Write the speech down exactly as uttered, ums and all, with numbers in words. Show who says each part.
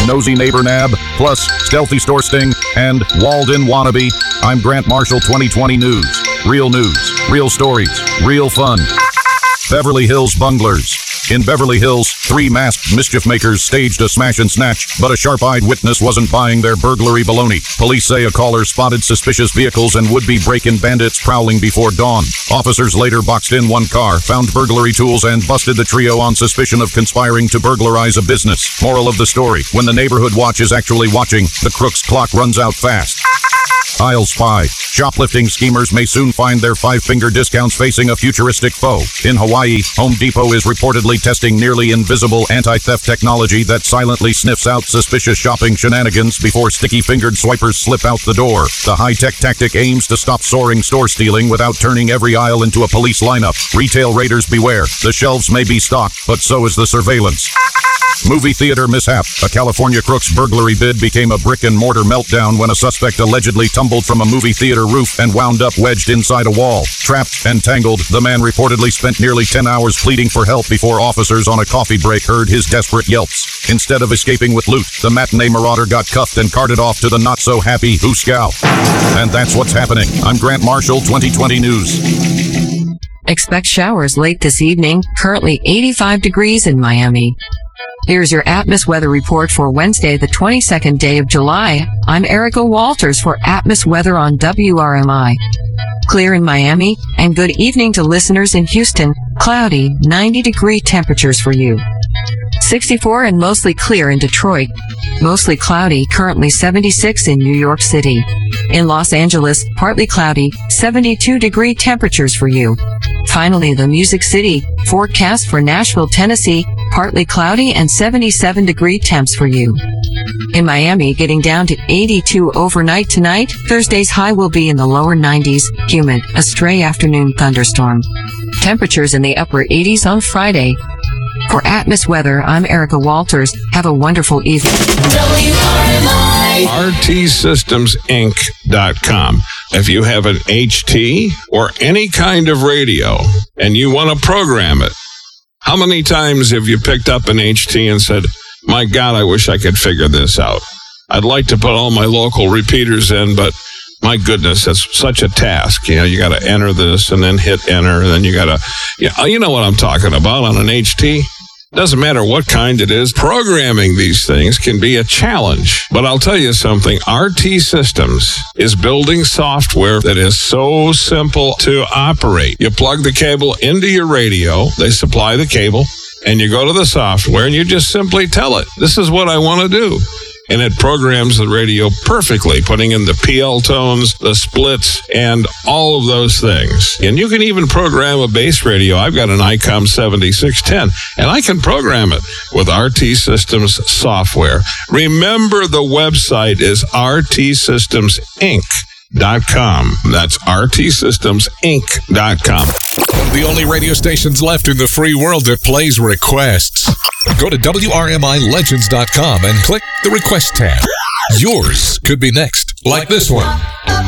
Speaker 1: Nosy Neighbor Nab, plus Stealthy Store Sting, and Walled-In Wannabe. I'm Grant Marshall, twenty twenty News. Real news, real stories, real fun. Beverly Hills Bunglers. In Beverly Hills, three masked mischief makers staged a smash and snatch, but a sharp-eyed witness wasn't buying their burglary baloney. Police say a caller spotted suspicious vehicles and would-be break-in bandits prowling before dawn. Officers later boxed in one car, found burglary tools, and busted the trio on suspicion of conspiring to burglarize a business. Moral of the story: when the neighborhood watch is actually watching, the crook's clock runs out fast. I'll spy. Shoplifting schemers may soon find their five-finger discounts facing a futuristic foe. In Hawaii, Home Depot is reportedly testing nearly invisible anti-theft technology that silently sniffs out suspicious shopping shenanigans before sticky-fingered swipers slip out the door. The high-tech tactic aims to stop soaring store stealing without turning every aisle into a police lineup. Retail raiders beware. The shelves may be stocked, but so is the surveillance. Movie theater mishap. A California crook's burglary bid became a brick-and-mortar meltdown when a suspect allegedly tumbled from a movie theater roof and wound up wedged inside a wall. Trapped and tangled, the man reportedly spent nearly ten hours pleading for help before officers on a coffee break heard his desperate yelps. Instead of escaping with loot, the matinee marauder got cuffed and carted off to the not-so-happy Hooskow. And that's what's happening. I'm Grant Marshall, twenty twenty News.
Speaker 2: Expect showers late this evening, currently eighty-five degrees in Miami. Here's your Atmos weather report for Wednesday, the twenty-second day of July. I'm Erica Walters for Atmos weather on W R M I. Clear in Miami, and good evening to listeners in Houston. Cloudy, ninety degree temperatures for you. sixty-four and mostly clear in Detroit. Mostly cloudy, currently seventy-six in New York City. In Los Angeles, partly cloudy, seventy-two degree temperatures for you. Finally, the Music City, forecast for Nashville, Tennessee, partly cloudy and seventy-seven degree temps for you. In Miami, getting down to eighty-two overnight tonight. Thursday's high will be in the lower nineties, humid, a stray afternoon thunderstorm. Temperatures in the upper eighties on Friday. For Atmos Weather, I'm Erica Walters. Have a wonderful evening.
Speaker 3: W R M I.
Speaker 4: R T Systems Inc dot com. If you have an H T or any kind of radio and you want to program it, how many times have you picked up an H T and said, my God, I wish I could figure this out. I'd like to put all my local repeaters in, but my goodness, that's such a task. You know, you got to enter this and then hit enter, and then you got to, yeah, you know what I'm talking about on an H T. Doesn't matter what kind it is. Programming these things can be a challenge. But I'll tell you something. R T Systems is building software that is so simple to operate. You plug the cable into your radio. They supply the cable. And you go to the software and you just simply tell it, this is what I want to do. And it programs the radio perfectly, putting in the P L tones, the splits, and all of those things. And you can even program a bass radio. I've got an ICOM seventy-six ten, and I can program it with R T Systems software. Remember, the website is R T Systems Inc dot com. That's R T Systems Inc dot com.
Speaker 5: One of the only radio stations left in the free world that plays requests. Go to W R M I Legends dot com and click the Request tab. Yours could be next, like this one.